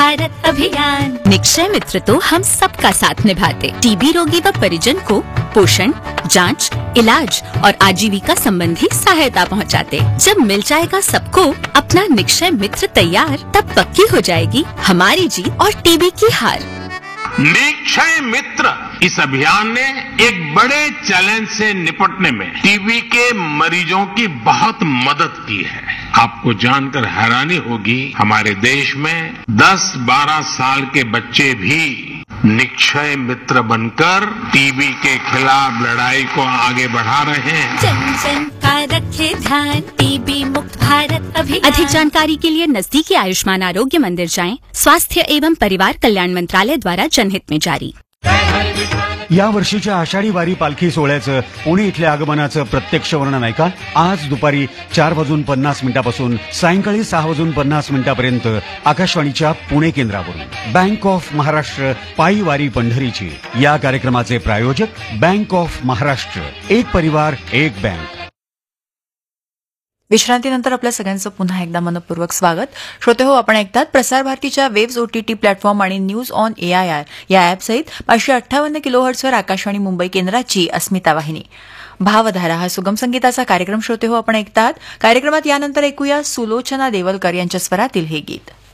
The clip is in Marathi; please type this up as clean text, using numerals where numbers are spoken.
भारत अभियान। निक्षय मित्र तो हम सबका साथ निभाते, टीबी रोगी व परिजन को पोषण, जांच, इलाज और आजीविका संबंधी सहायता पहुंचाते। जब मिल जाएगा सबको अपना निक्षय मित्र तैयार, तब पक्की हो जाएगी हमारी जीत और टीबी की हार। निक्षय मित्र इस अभियान ने एक बड़े चैलेंज से निपटने में टीबी के मरीजों की बहुत मदद की है। आपको जानकर हैरानी होगी, हमारे देश में 10-12 साल के बच्चे भी निक्षय मित्र बनकर टीबी के खिलाफ लड़ाई को आगे बढ़ा रहे हैं। जन जन का रखे ध्यान, टीबी मुक्त भारत अभियान। अधिक जानकारी के लिए नजदीकी आयुष्मान आरोग्य मंदिर जाएं। स्वास्थ्य एवं परिवार कल्याण मंत्रालय द्वारा जनहित में जारी। या वर्षीच्या आषाढी वारी पालखी सोहळ्याचं पुणे इथल्या आगमनाचं प्रत्यक्ष वर्णन ऐका आज दुपारी 4:50 सायंकाळी 6:50 आकाशवाणीच्या पुणे केंद्रावरून। बँक ऑफ महाराष्ट्र पायी वारी पंढरीची या कार्यक्रमाचे प्रायोजक बँक ऑफ महाराष्ट्र, एक परिवार एक बँक। विश्रांतीनंतर आपल्या सगळ्यांचं पुन्हा एकदा मनपूर्वक स्वागत. श्रोते हो, आपण ऐकतात प्रसार भारतीच्या वेव्स OTT प्लॅटफॉर्म आणि न्यूज ऑन AIR या ॲपसहित 558 किलोहर्ट्झवर आकाशवाणी मुंबई केंद्राची अस्मिता वाहिनी. भावधारा हा सुगम संगीताचा कार्यक्रम श्रोते हो आपण ऐकतात. कार्यक्रमात यानंतर ऐकूया सुलोचना देवलकर यांच्या स्वरातील हे गीत.